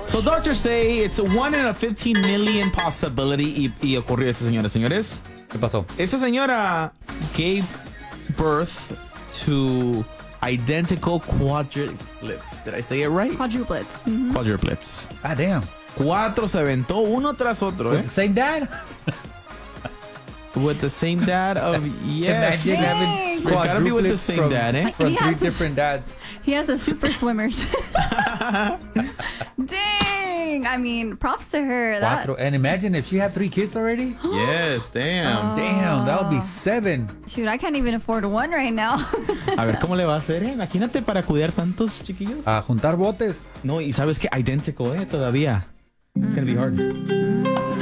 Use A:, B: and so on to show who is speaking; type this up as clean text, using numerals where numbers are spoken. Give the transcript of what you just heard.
A: So doctors say it's a 1 in a 15 million possibility y ocurrió esa señora, señores.
B: ¿Qué pasó?
A: Esa señora gave birth to identical quadruplets. Did I say it right?
C: Quadruplets. Mm-hmm.
A: Quadruplets.
B: Ah, damn.
A: 4 se aventó uno tras otro,
B: With the same dad?
A: With the same dad of yes.
B: Imagine having
A: It's gotta be with the
B: quadruplets
A: same dad, eh?
B: From
C: He
B: three
C: has this-
B: different dads.
C: He has the super swimmers. Dang. I mean, props to her. That,
B: Cuatro. And imagine if she had 3 kids already.
A: Yes, damn.
B: Damn, that would be 7.
C: shoot, I can't even afford one right now.
A: A ver, ¿cómo le va a hacer, eh? Imagínate para cuidar tantos chiquillos.
B: A juntar botes.
A: No, y sabes que idéntico, todavía. It's gonna be hard.